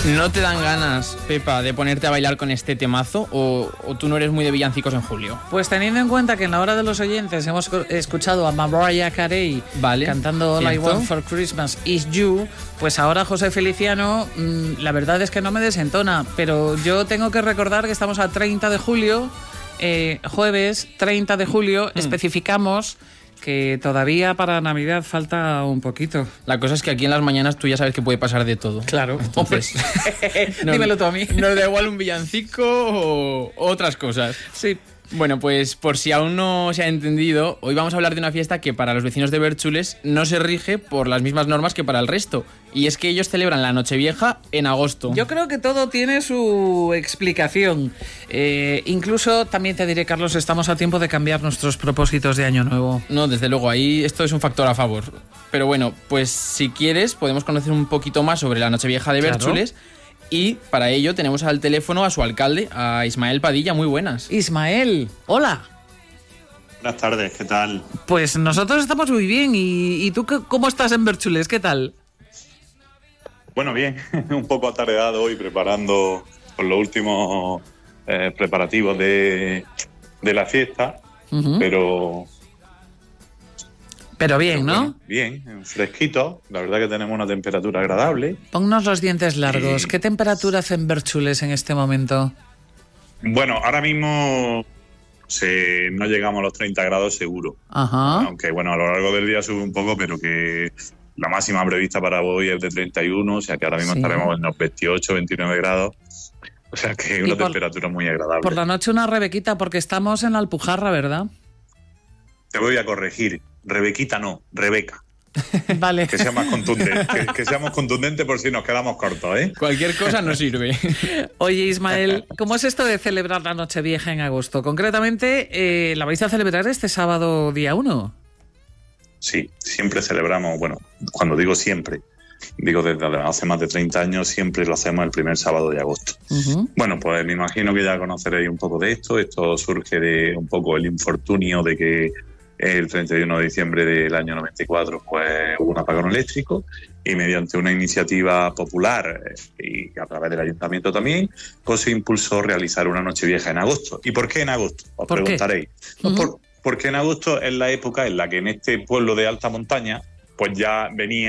¿No te dan ganas, Pepa, de ponerte a bailar con este temazo o tú no eres muy de villancicos en julio? Pues teniendo en cuenta que en la hora de los oyentes hemos escuchado a Mariah Carey cantando All I Want for Christmas Is You, pues ahora José Feliciano, la verdad es que no me desentona, pero yo tengo que recordar que estamos a 30 de julio, jueves 30 de julio, especificamos que todavía para Navidad falta un poquito. La cosa es que aquí en las mañanas tú ya sabes que puede pasar de todo. Claro. Entonces, dímelo tú a mí. Nos da igual un villancico o otras cosas. Sí. Bueno, pues por si aún no se ha entendido, hoy vamos a hablar de una fiesta que para los vecinos de Bércholes no se rige por las mismas normas que para el resto. Y es que ellos celebran la Nochevieja en agosto. Yo creo que todo tiene su explicación. Incluso, también te diré, Carlos, estamos a tiempo de cambiar nuestros propósitos de Año Nuevo. No, desde luego, ahí esto es un factor a favor. Pero bueno, pues si quieres podemos conocer un poquito más sobre la Nochevieja de Bércholes. Y para ello tenemos al teléfono a su alcalde, a Ismael Padilla. Muy buenas. Ismael, hola. Buenas tardes, ¿qué tal? Pues nosotros estamos muy bien. ¿Y tú cómo estás en Bércholes? ¿Qué tal? Bueno, bien. Un poco atareado hoy preparando con los últimos preparativos de la fiesta. Pero bien, ¿no? Bueno, bien, fresquito. La verdad que tenemos una temperatura agradable. Ponnos los dientes largos. ¿Qué temperatura hace en Bércholes en este momento? Bueno, ahora mismo no llegamos a los 30 grados seguro. Ajá. Aunque bueno, a lo largo del día sube un poco, pero que la máxima prevista para hoy es de 31, o sea que ahora mismo estaremos en los 28, 29 grados. O sea que es una temperatura muy agradable. Por la noche una rebequita, porque estamos en la Alpujarra, ¿verdad? Te voy a corregir. Rebequita no, Rebeca. Vale. Que sea más contundente, que seamos contundentes por si nos quedamos cortos, ¿eh? Cualquier cosa nos sirve. Oye, Ismael, ¿cómo es esto de celebrar la Nochevieja en agosto? Concretamente, ¿la vais a celebrar este sábado día 1? Sí, siempre celebramos, bueno, cuando digo siempre, digo desde hace más de 30 años, siempre lo hacemos el primer sábado de agosto. Bueno, pues me imagino que ya conoceréis un poco de esto. Esto surge de un poco el infortunio de que el 31 de diciembre del año 94 pues, hubo un apagón eléctrico y mediante una iniciativa popular y a través del ayuntamiento también, pues se impulsó realizar una Nochevieja en agosto. ¿Y por qué en agosto? Os preguntaréis. Porque en agosto es la época en la que en este pueblo de alta montaña pues ya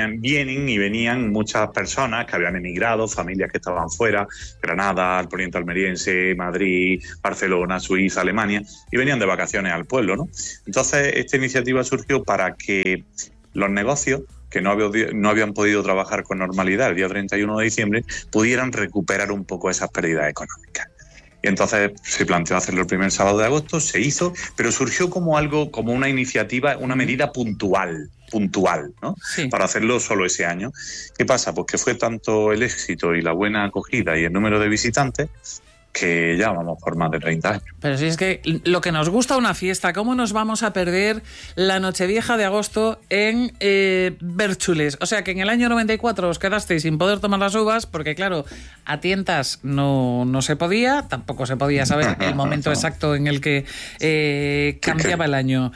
venían muchas personas que habían emigrado, familias que estaban fuera, Granada, el Poniente Almeriense, Madrid, Barcelona, Suiza, Alemania, y venían de vacaciones al pueblo, ¿no? Entonces, esta iniciativa surgió para que los negocios que no habían podido trabajar con normalidad el día 31 de diciembre pudieran recuperar un poco esas pérdidas económicas. Y entonces se planteó hacerlo el primer sábado de agosto, se hizo, pero surgió como una iniciativa, una medida puntual, ¿no? Sí. Para hacerlo solo ese año. ¿Qué pasa? Pues que fue tanto el éxito y la buena acogida y el número de visitantes que ya vamos por más de 30 años. Pero si es que lo que nos gusta una fiesta, ¿cómo nos vamos a perder la Nochevieja de agosto en Bércholes? O sea que en el año 94 os quedasteis sin poder tomar las uvas porque, claro, a tientas no se podía, tampoco se podía saber el momento exacto en el que cambiaba el año.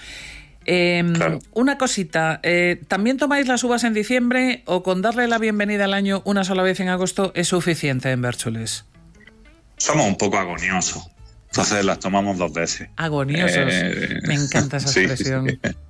Claro. Una cosita, ¿también tomáis las uvas en diciembre o con darle la bienvenida al año una sola vez en agosto es suficiente en Bércholes? Somos un poco agoniosos, entonces las tomamos 2 veces. Agoniosos, me encanta esa expresión.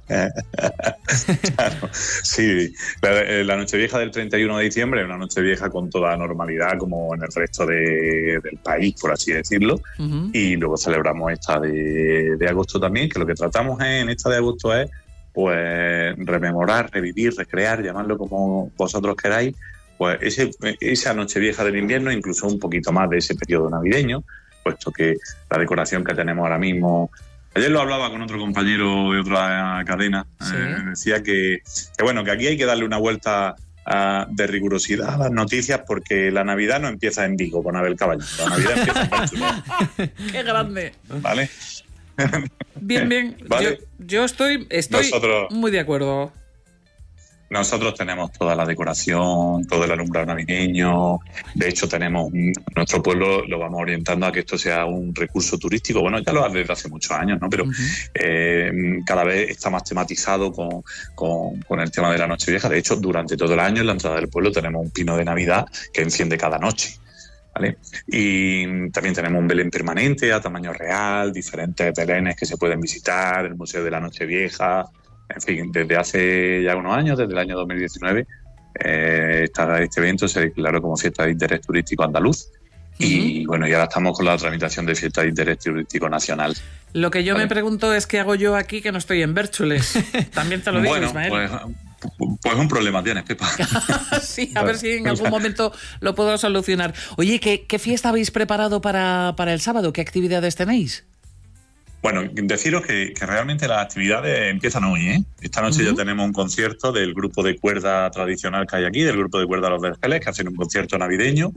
Claro, sí, la Nochevieja del 31 de diciembre es una Nochevieja con toda normalidad como en el resto del país, por así decirlo, y luego celebramos esta de agosto también, que lo que tratamos en esta de agosto es pues rememorar, revivir, recrear, llamadlo como vosotros queráis, pues esa Nochevieja del invierno, incluso un poquito más de ese periodo navideño, puesto que la decoración que tenemos ahora mismo... Ayer lo hablaba con otro compañero de otra cadena, ¿sí? Decía que aquí hay que darle una vuelta de rigurosidad a las noticias porque la Navidad no empieza en Vigo con Abel Caballero, la Navidad empieza en Bércholes. ¡Qué grande! ¿Vale? Bien. ¿Vale? Yo estoy muy de acuerdo. Nosotros tenemos toda la decoración, todo el alumbrado navideño. De hecho, nuestro pueblo lo vamos orientando a que esto sea un recurso turístico. Bueno, ya lo hace desde hace muchos años, ¿no? Pero cada vez está más tematizado con el tema de la Nochevieja. De hecho, durante todo el año en la entrada del pueblo tenemos un pino de Navidad que enciende cada noche, ¿vale? Y también tenemos un Belén permanente a tamaño real, diferentes belenes que se pueden visitar, el Museo de la Nochevieja. En fin, desde hace ya unos años, desde el año 2019, este evento se declaró como fiesta de interés turístico andaluz. Y bueno, y ahora estamos con la tramitación de fiesta de interés turístico nacional. Lo que yo me pregunto es qué hago yo aquí que no estoy en Bérchules. También te lo digo, Ismael. Pues un problema tienes, Pepa. Sí, a ver si en algún momento lo puedo solucionar. Oye, ¿qué fiesta habéis preparado para el sábado? ¿Qué actividades tenéis? Bueno, deciros que realmente las actividades empiezan hoy, ¿eh? Esta noche ya tenemos un concierto del grupo de cuerda tradicional que hay aquí, del grupo de cuerda Los Vergeles, que hacen un concierto navideño.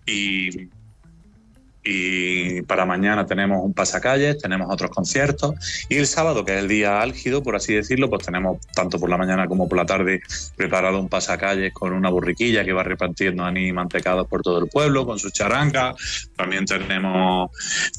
Y para mañana tenemos un pasacalles, tenemos otros conciertos. Y el sábado, que es el día álgido, por así decirlo, pues tenemos tanto por la mañana como por la tarde preparado un pasacalles con una borriquilla que va repartiendo anís mantecados por todo el pueblo, con sus charangas. También tenemos,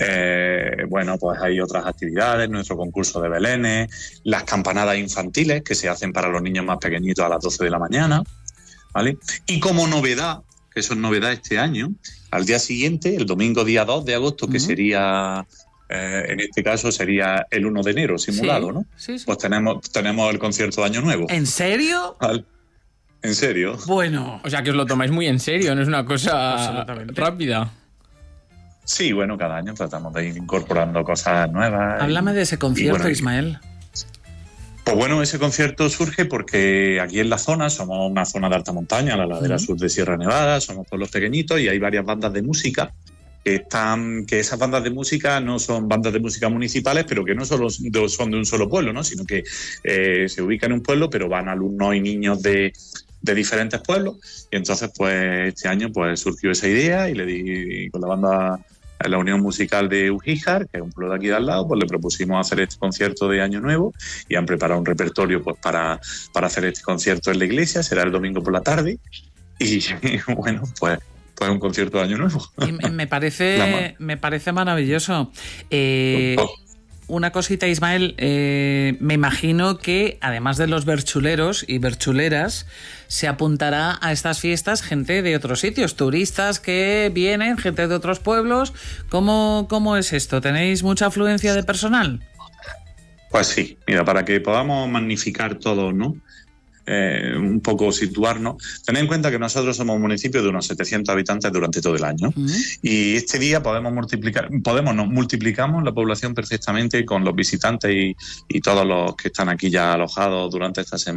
pues hay otras actividades, nuestro concurso de belenes, las campanadas infantiles que se hacen para los niños más pequeñitos a las 12 de la mañana, ¿vale? Y como novedad, que eso es novedad este año, al día siguiente, el domingo día 2 de agosto, que sería, en este caso, sería el 1 de enero simulado, ¿no? Sí. Pues tenemos el concierto de Año Nuevo. ¿En serio? ¿En serio? Bueno. O sea, que os lo tomáis muy en serio, no es una cosa rápida. Sí, bueno, cada año tratamos de ir incorporando cosas nuevas. Háblame de ese concierto, Ismael. Pues bueno, ese concierto surge porque aquí en la zona, somos una zona de alta montaña, la ladera sur de Sierra Nevada, somos pueblos pequeñiñitos y hay varias bandas de música que esas bandas de música no son bandas de música municipales, pero que no solo son de un solo pueblo, ¿no? Sino que se ubican en un pueblo, pero van alumnos y niños de diferentes pueblos. Y entonces, pues este año pues surgió esa idea y le di con la banda, la Unión Musical de Ugíjar, que es un pueblo de aquí de al lado, pues le propusimos hacer este concierto de Año Nuevo y han preparado un repertorio pues para hacer este concierto en la iglesia. Será el domingo por la tarde y bueno, pues un concierto de Año Nuevo. Y me parece maravilloso. Una cosita, Ismael, me imagino que además de los berchuleros y berchuleras, se apuntará a estas fiestas gente de otros sitios, turistas que vienen, gente de otros pueblos. ¿Cómo es esto? ¿Tenéis mucha afluencia de personal? Pues sí, mira, para que podamos magnificar todo, ¿no? Un poco situarnos. Tened en cuenta que nosotros somos un municipio de unos 700 habitantes durante todo el año. Y este día multiplicamos la población perfectamente con los visitantes y todos los que están aquí ya alojados durante esta semana.